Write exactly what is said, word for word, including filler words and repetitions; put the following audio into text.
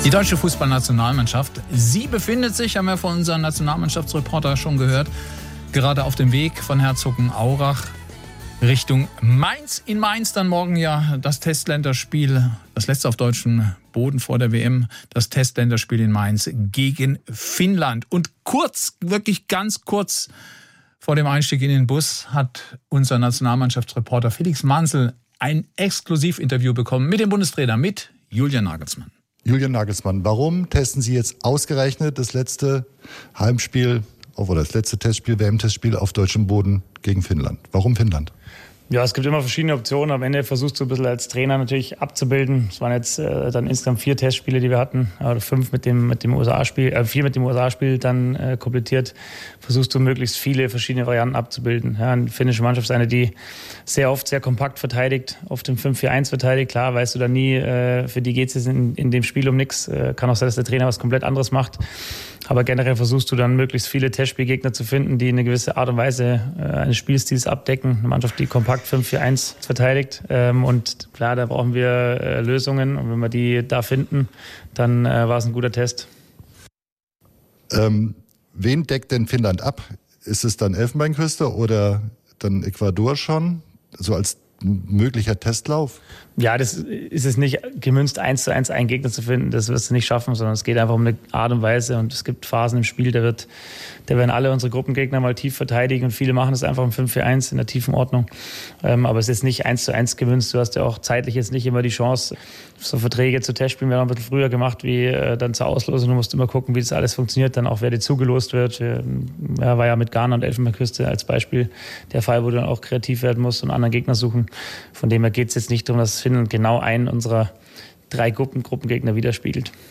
Die deutsche Fußballnationalmannschaft, sie befindet sich, haben wir von unserem Nationalmannschaftsreporter schon gehört, gerade auf dem Weg von Herzogenaurach Richtung Mainz. In Mainz dann morgen ja das Testländerspiel, das letzte auf deutschem Boden vor der W M, das Testländerspiel in Mainz gegen Finnland. Und kurz, wirklich ganz kurz vor dem Einstieg in den Bus hat unser Nationalmannschaftsreporter Felix Manzel ein Exklusivinterview bekommen mit dem Bundestrainer, mit Julian Nagelsmann. Julian Nagelsmann, warum testen Sie jetzt ausgerechnet das letzte Heimspiel oder das letzte Testspiel, W M-Testspiel auf deutschem Boden gegen Finnland? Warum Finnland? Ja, es gibt immer verschiedene Optionen. Am Ende versuchst du ein bisschen als Trainer natürlich abzubilden. Es waren jetzt äh, dann insgesamt vier Testspiele, die wir hatten, oder fünf mit dem mit dem U S A-Spiel, äh, vier mit dem U S A-Spiel dann äh, komplettiert. Versuchst du möglichst viele verschiedene Varianten abzubilden. Ja, eine finnische Mannschaft ist eine, die sehr oft sehr kompakt verteidigt, oft im fünf vier eins verteidigt. Klar, weißt du da nie, äh, für die geht es jetzt in, in dem Spiel um nichts. Äh, kann auch sein, dass der Trainer was komplett anderes macht. Aber generell versuchst du dann möglichst viele Testspielgegner zu finden, die eine gewisse Art und Weise äh, eines Spielstils abdecken. Eine Mannschaft, die kompakt fünf vier eins verteidigt. Ähm, und klar, da brauchen wir äh, Lösungen. Und wenn wir die da finden, dann äh, war es ein guter Test. Ähm, wen deckt denn Finnland ab? Ist es dann Elfenbeinküste oder dann Ecuador schon? So als möglicher Testlauf? Ja, das ist es nicht gemünzt, eins zu eins einen Gegner zu finden. Das wirst du nicht schaffen, sondern es geht einfach um eine Art und Weise. Und es gibt Phasen im Spiel, da wird, da werden alle unsere Gruppengegner mal tief verteidigen und viele machen das einfach im fünf vier eins in der tiefen Ordnung. Ähm, aber es ist nicht eins zu eins gemünzt. Du hast ja auch zeitlich jetzt nicht immer die Chance, so Verträge zu Testspielen. Wir haben ein bisschen früher gemacht, wie äh, dann zur Auslosung. Du musst immer gucken, wie das alles funktioniert, dann auch wer dir zugelost wird. Wir, ja, war ja mit Ghana und Elfenbeinküste als Beispiel der Fall, wo du dann auch kreativ werden musst und einen anderen Gegner suchen. Von dem her geht es jetzt nicht darum, dass Finnland genau einen unserer drei Gruppen, Gruppengegner widerspiegelt.